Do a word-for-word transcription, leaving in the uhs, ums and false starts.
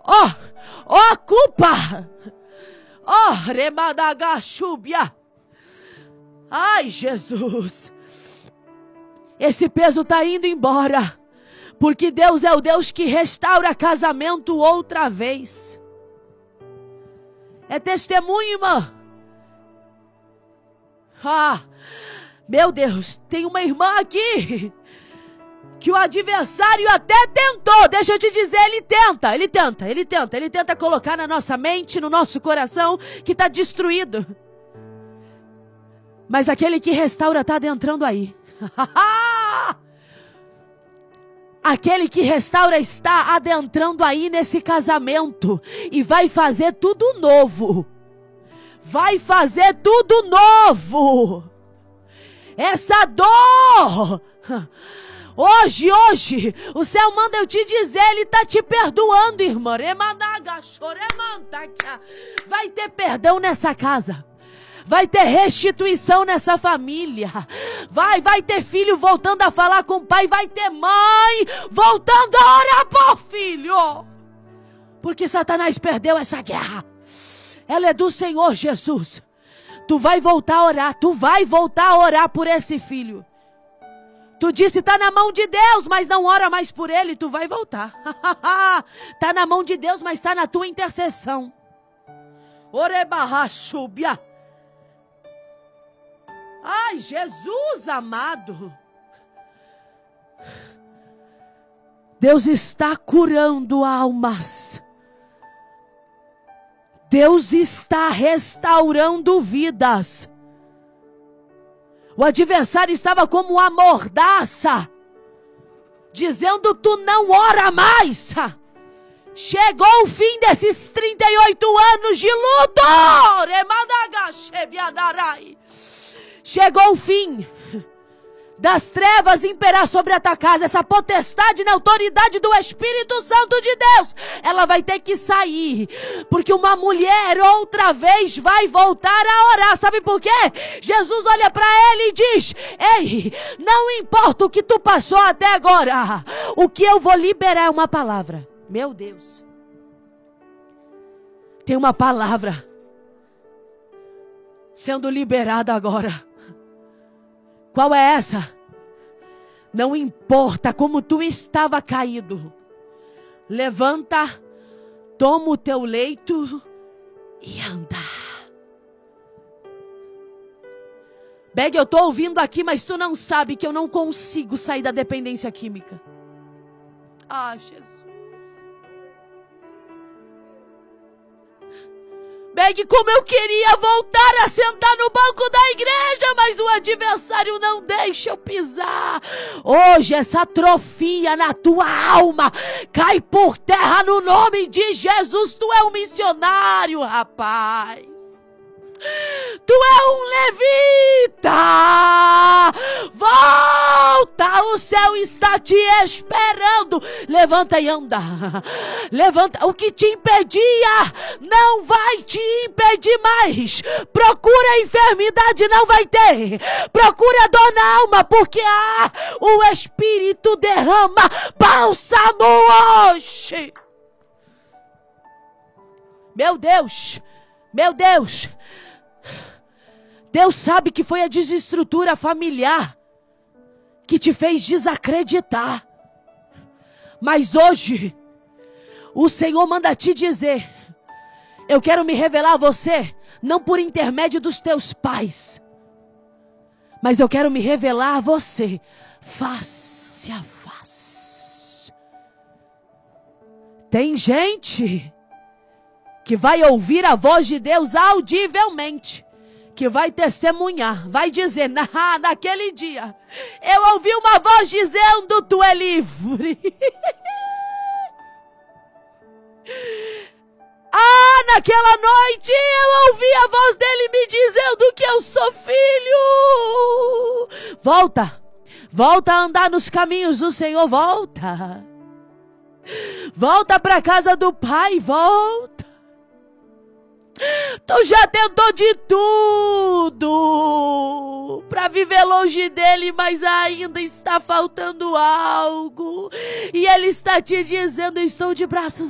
Ó, ó a culpa. Ó, remadagachúbia. Ai, Jesus. Esse peso está indo embora. Porque Deus é o Deus que restaura casamento outra vez. É testemunho, irmã. Ah, meu Deus, tem uma irmã aqui que o adversário até tentou. Deixa eu te dizer, ele tenta, ele tenta, ele tenta, ele tenta colocar na nossa mente, no nosso coração, que está destruído. Mas aquele que restaura está adentrando aí. Aquele que restaura está adentrando aí nesse casamento e vai fazer tudo novo. Vai fazer tudo novo. Essa dor, hoje, hoje, o céu manda eu te dizer, ele está te perdoando, irmã. Vai ter perdão nessa casa. Vai ter restituição nessa família. Vai, vai ter filho voltando a falar com o pai. Vai ter mãe voltando a orar por filho. Porque Satanás perdeu essa guerra. Ela é do Senhor Jesus. Tu vai voltar a orar. Tu vai voltar a orar por esse filho. Tu disse, tá na mão de Deus, mas não ora mais por ele. Tu vai voltar. Tá na mão de Deus, mas tá na tua intercessão. Orebarrachúbia. Ai, Jesus amado. Deus está curando almas. Deus está restaurando vidas. O adversário estava como uma mordaça, dizendo, tu não ora mais. Chegou o fim desses trinta e oito anos de luto. Chegou o fim das trevas imperar sobre a tua casa. Essa potestade na autoridade do Espírito Santo de Deus, ela vai ter que sair. Porque uma mulher outra vez vai voltar a orar. Sabe por quê? Jesus olha para ele e diz, ei, não importa o que tu passou até agora, o que eu vou liberar é uma palavra. Meu Deus. Tem uma palavra sendo liberada agora. Qual é essa? Não importa como tu estava caído. Levanta, toma o teu leito e anda. Beg, eu estou ouvindo aqui, mas tu não sabe que eu não consigo sair da dependência química. Ah, Jesus. Beg, como eu queria voltar a sentar no banco da igreja, mas o adversário não deixa eu pisar. Hoje essa atrofia na tua alma cai por terra no nome de Jesus. Tu é um missionário, rapaz. Tu é um levita. Volta, o céu está te esperando. Levanta e anda. Levanta, o que te impedia não vai te impedir mais. Procura a enfermidade, não vai ter. Procura dor na alma, porque ah, o Espírito derrama bálsamo hoje. Meu Deus, meu Deus. Deus sabe que foi a desestrutura familiar que te fez desacreditar. Mas hoje, o Senhor manda te dizer, eu quero me revelar a você, não por intermédio dos teus pais, mas eu quero me revelar a você, face a face. Tem gente que vai ouvir a voz de Deus audivelmente, que vai testemunhar, vai dizer, na, naquele dia, eu ouvi uma voz dizendo, tu é livre. Ah, naquela noite eu ouvi a voz dele me dizendo que eu sou filho. Volta, volta a andar nos caminhos do Senhor, volta. Volta para a casa do Pai, volta. Tu já tentou de tudo para viver longe dele, mas ainda está faltando algo. E ele está te dizendo, estou de braços